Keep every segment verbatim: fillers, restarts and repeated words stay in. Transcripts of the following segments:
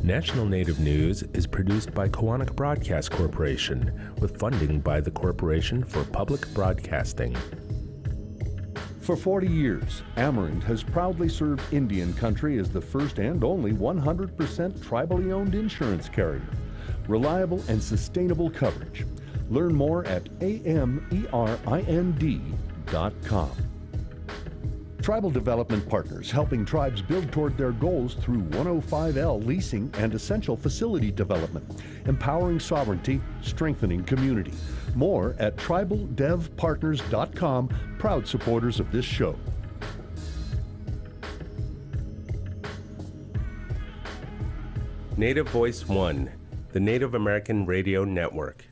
National Native News is produced by Koahnic Broadcast Corporation with funding by the Corporation for Public Broadcasting. For forty years, Amarant has proudly served Indian country as the first and only one hundred percent tribally owned insurance carrier. Reliable and sustainable coverage. Learn more at A M E R I N D dot com. Tribal Development Partners, helping tribes build toward their goals through one oh five L leasing and essential facility development, empowering sovereignty, strengthening community. More at tribal dev partners dot com, proud supporters of this show. Native Voice One, the Native American Radio Network.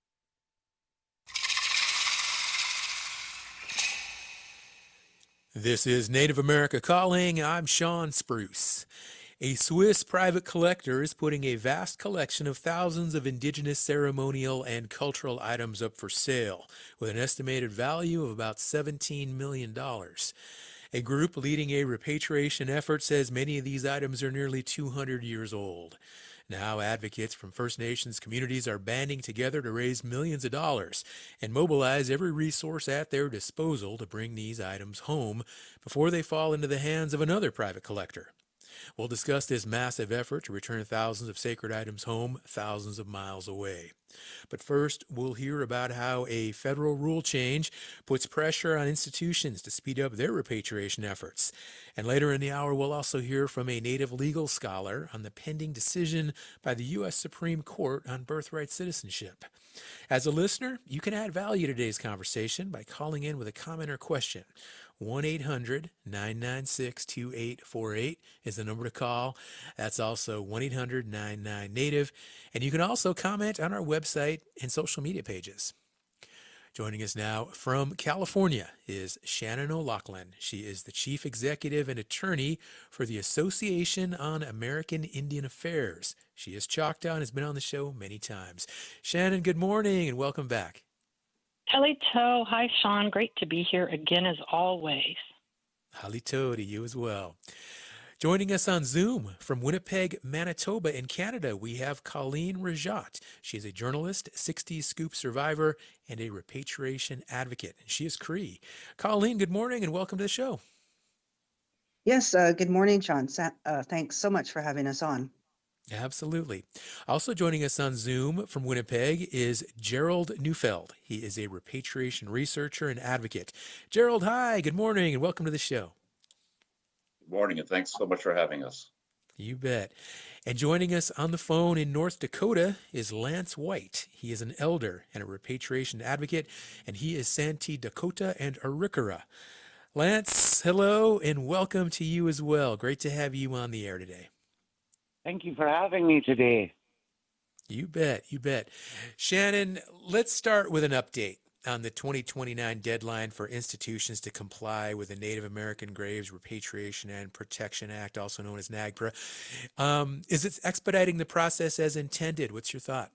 This is Native America Calling. I'm Sean Spruce. A Swiss private collector is putting a vast collection of thousands of indigenous ceremonial and cultural items up for sale, with an estimated value of about seventeen million dollars. A group leading a repatriation effort says many of these items are nearly two hundred years old. Now, advocates from First Nations communities are banding together to raise millions of dollars and mobilize every resource at their disposal to bring these items home before they fall into the hands of another private collector. We'll discuss this massive effort to return thousands of sacred items home thousands of miles away. But first, we'll hear about how a federal rule change puts pressure on institutions to speed up their repatriation efforts. And later in the hour, we'll also hear from a Native legal scholar on the pending decision by the U S Supreme Court on birthright citizenship. As a listener, you can add value to today's conversation by calling in with a comment or question. one eight hundred nine nine six two eight four eight is the number to call. That's also one eight hundred nine nine Native. And you can also comment on our website and social media pages. Joining us now from California is Shannon O'Loughlin. She is the Chief Executive and Attorney for the Association on American Indian Affairs. She is Choctaw and has been on the show many times. Shannon, good morning and welcome back. Halito. Hi, Sean. Great to be here again as always. Halito to you as well. Joining us on Zoom from Winnipeg, Manitoba in Canada, we have Colleen Rajat. She is a journalist, sixties scoop survivor, and a repatriation advocate. And she is Cree. Colleen, good morning and welcome to the show. Yes, uh, good morning, Sean. Uh, thanks so much for having us on. Absolutely. Also joining us on Zoom from Winnipeg is Gerald Neufeld. He is a repatriation researcher and advocate. Gerald, hi, good morning and welcome to the show. Good morning and thanks so much for having us. You bet. And joining us on the phone in North Dakota is Lance White. He is an elder and a repatriation advocate, and he is Santee Dakota and Arikara. Lance, hello and welcome to you as well. Great to have you on the air today. Thank you for having me today. You bet, you bet. Shannon, let's start with an update on the twenty twenty-nine deadline for institutions to comply with the Native American Graves Repatriation and Protection Act, also known as NAGPRA. Um, is it expediting the process as intended? What's your thought?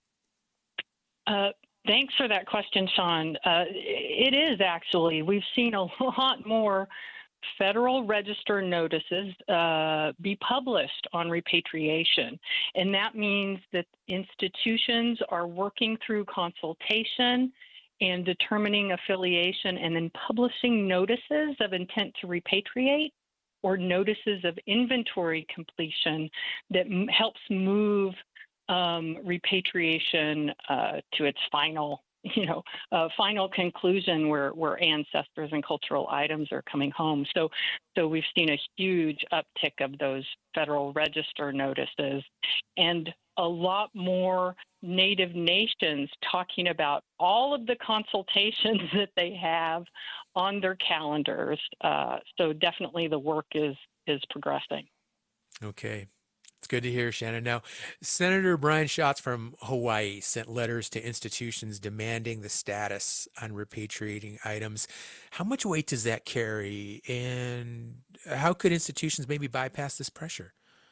Uh, thanks for that question, Sean. Uh, it is actually. We've seen a lot more Federal Register notices uh, be published on repatriation. And that means that institutions are working through consultation and determining affiliation and then publishing notices of intent to repatriate or notices of inventory completion that m- helps move um, repatriation uh, to its final you know, uh, final conclusion where, where ancestors and cultural items are coming home. So, so we've seen a huge uptick of those Federal Register notices and a lot more Native nations talking about all of the consultations that they have on their calendars. Uh, so definitely the work is, is progressing. Okay. It's good to hear, Shannon. Now, Senator Brian Schatz from Hawaii sent letters to institutions demanding the status on repatriating items. How much weight does that carry, and how could institutions maybe bypass this pressure?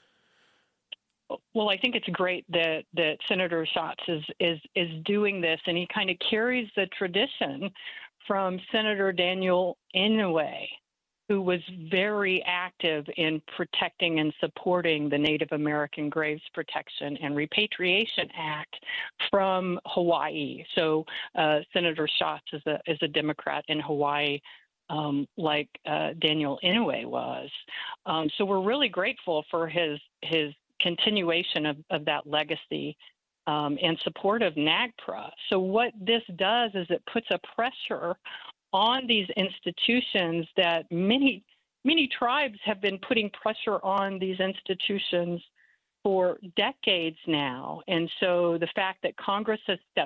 Well, I think it's great that, that Senator Schatz is, is, is doing this, and he kind of carries the tradition from Senator Daniel Inouye. who was very active in protecting and supporting the Native American Graves Protection and Repatriation Act from Hawaii. So uh, Senator Schatz is a, is a Democrat in Hawaii, um, like uh, Daniel Inouye was. Um, so we're really grateful for his, his continuation of, of that legacy um, and support of NAGPRA. So what this does is it puts a pressure on these institutions that many, many tribes have been putting pressure on these institutions for decades now. And so the fact that Congress has stepped